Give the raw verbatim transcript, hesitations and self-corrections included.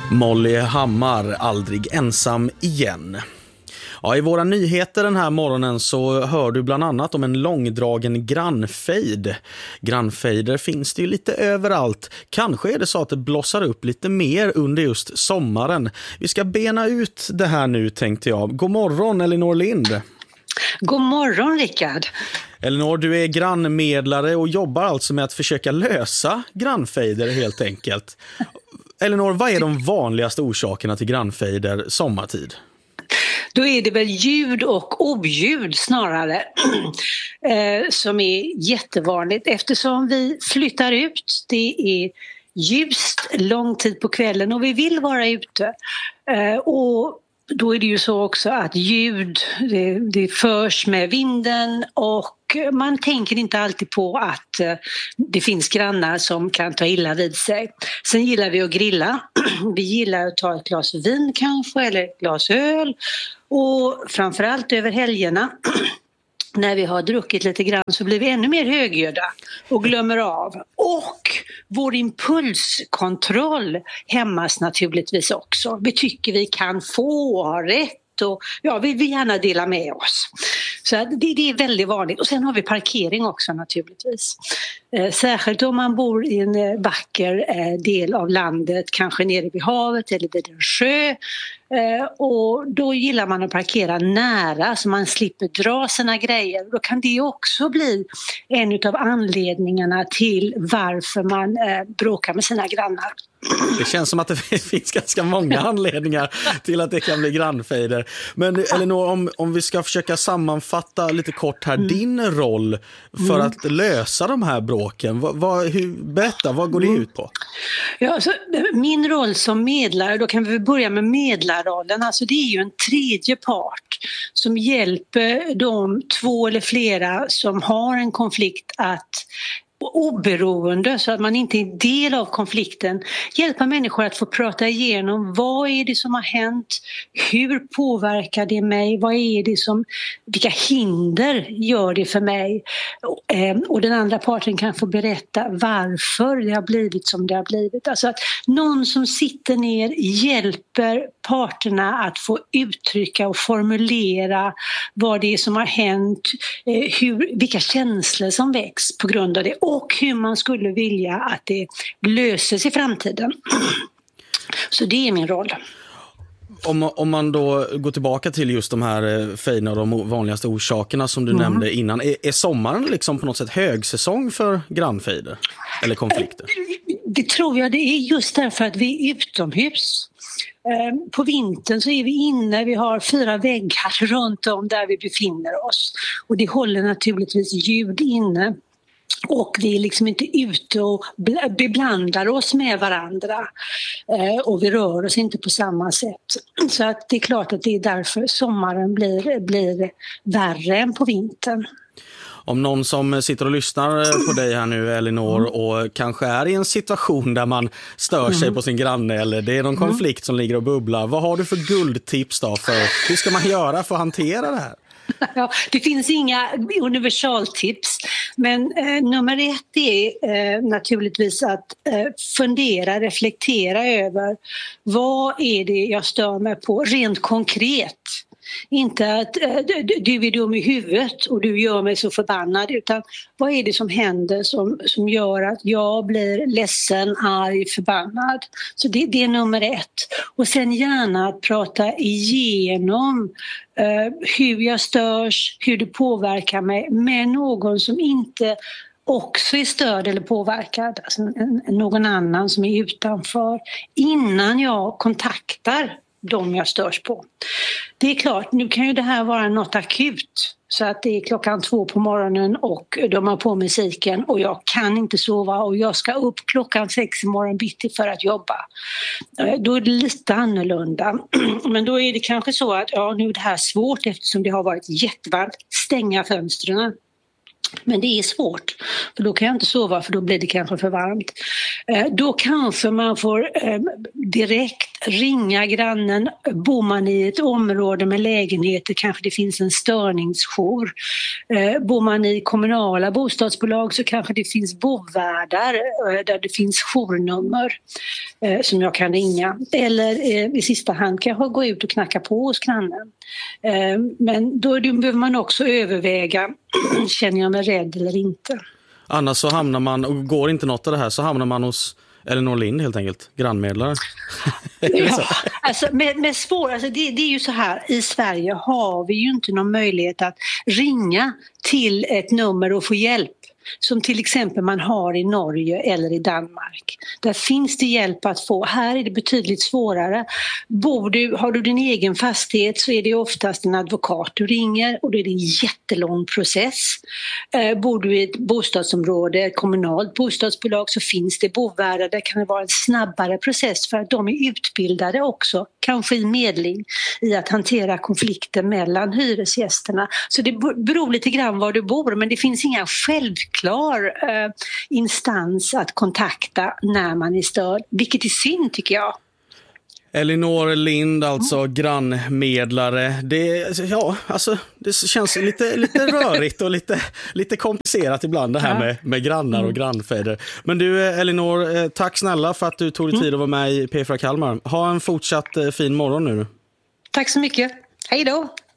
Molly Hammar, aldrig ensam igen. Ja, i våra nyheter den här morgonen så hör du bland annat om en långdragen grannfejd. Grannfejder finns det ju lite överallt. Kanske är det så att det blossar upp lite mer under just sommaren. Vi ska bena ut det här nu, tänkte jag. God morgon, Elinor Lind. God morgon, Rickard. Elinor, du är grannmedlare och jobbar alltså med att försöka lösa grannfejder helt enkelt. Elinor, vad är de vanligaste orsakerna till grannfejder sommartid? Då är det väl ljud och oljud snarare eh, som är jättevanligt eftersom vi flyttar ut. Det är ljust lång tid på kvällen och vi vill vara ute. Eh, och då är det ju så också att ljud det, det förs med vinden och man tänker inte alltid på att eh, det finns grannar som kan ta illa vid sig. Sen gillar vi att grilla. Vi gillar att ta ett glas vin kanske eller ett glas öl. Och framförallt över helgerna när vi har druckit lite grann så blir vi ännu mer högljudda och glömmer av. Och vår impulskontroll hämmas naturligtvis också. Vi tycker vi kan få ha rätt. Och ja, vi vill gärna dela med oss. Så det, det är väldigt vanligt. Och sen har vi parkering också naturligtvis. Eh, särskilt om man bor i en eh, vacker eh, del av landet, kanske nere vid havet eller vid en sjö. Eh, och då gillar man att parkera nära så man slipper dra sina grejer. Då kan det också bli en av anledningarna till varför man eh, bråkar med sina grannar. Det känns som att det finns ganska många anledningar till att det kan bli grannfejder. Men Elinor, om, om vi ska försöka sammanfatta lite kort här, mm. din roll för mm. att lösa de här bråken. Vad, vad, hur, berätta, vad går det ut på? Ja, alltså, min roll som medlare, då kan vi börja med medlarrollen. Alltså, det är ju en tredje part som hjälper de två eller flera som har en konflikt att oberoende så att man inte är del av konflikten, hjälpa människor att få prata igenom vad är det som har hänt, hur påverkar det mig, vad är det som, vilka hinder gör det för mig, och den andra parten kan få berätta varför det har blivit som det har blivit. Alltså att någon som sitter ner hjälper parterna att få uttrycka och formulera vad det är som har hänt, hur, vilka känslor som väcks på grund av det och hur man skulle vilja att det löses i framtiden. Så det är min roll. Om, om man då går tillbaka till just de här fejderna och de vanligaste orsakerna som du mm. nämnde innan. Är, är sommaren liksom på något sätt högsäsong för grannfejder eller konflikter? Det tror jag det är just därför att vi är utomhus. På vintern så är vi inne, vi har fyra väggar runt om där vi befinner oss. Och det håller naturligtvis ljud inne. Och vi är liksom inte ute och beblandar oss med varandra och vi rör oss inte på samma sätt. Så att det är klart att det är därför sommaren blir, blir värre än på vintern. Om någon som sitter och lyssnar på dig här nu, Elinor, mm. och kanske är i en situation där man stör mm. sig på sin granne eller det är någon mm. konflikt som ligger och bubblar. Vad har du för guldtips då? För hur ska man göra för att hantera det här? Ja, det finns inga universaltips, men eh, nummer ett är eh, naturligtvis att eh, fundera, reflektera över vad är det jag stör mig på rent konkret. Inte att äh, du är dum i huvudet och du gör mig så förbannad, utan vad är det som händer som, som gör att jag blir ledsen, arg, förbannad. Så det, det är nummer ett. Och sen gärna att prata igenom äh, hur jag störs, hur det påverkar mig med någon som inte också är störd eller påverkad, alltså någon annan som är utanför, innan jag kontaktar de jag störs på. Det är klart, nu kan ju det här vara något akut. Så att det är klockan två på morgonen och de har på musiken och jag kan inte sova och jag ska upp klockan sex i morgon bitti för att jobba. Då är det lite annorlunda. Men då är det kanske så att ja, nu är det här svårt eftersom det har varit jättevarmt. Stänga fönstren. Men det är svårt, för då kan jag inte sova för då blir det kanske för varmt. Eh, då kanske man får eh, direkt ringa grannen. Bor man i ett område med lägenheter kanske det finns en störningsjour. Eh, bor man i kommunala bostadsbolag så kanske det finns bovärdar eh, där det finns journummer eh, som jag kan ringa. Eller eh, i sista hand kan jag gå ut och knacka på hos grannen. Eh, men då behöver man också överväga, känner jag mig rädd eller inte. Annars så hamnar man, och går inte något av det här, så hamnar man hos Elinor Lind helt enkelt, grannmedlare. Ja, alltså med, med svår, alltså det, det är ju så här, i Sverige har vi ju inte någon möjlighet att ringa till ett nummer och få hjälp. Som till exempel man har i Norge eller i Danmark. Där finns det hjälp att få. Här är det betydligt svårare. Bor du, har du din egen fastighet så är det oftast en advokat du ringer och då är det en jättelång process. Eh, bor du i ett bostadsområde, ett kommunalt bostadsbolag, så finns det bovärdar. Där kan det vara en snabbare process för att de är utbildade också, kanske i medling, i att hantera konflikter mellan hyresgästerna. Så det beror lite grann var du bor, men det finns inga självklara klar eh, instans att kontakta när man är störd, vilket är synd tycker jag. Elinor Lind, alltså mm. grannmedlare. Det, ja, alltså, det känns lite, lite rörigt och lite, lite komplicerat ibland det här ja. med, med grannar och grannfäder. Men du Elinor, tack snälla för att du tog dig tid att vara med i P fyra Kalmar. Ha en fortsatt fin morgon nu. Tack så mycket. Hej då!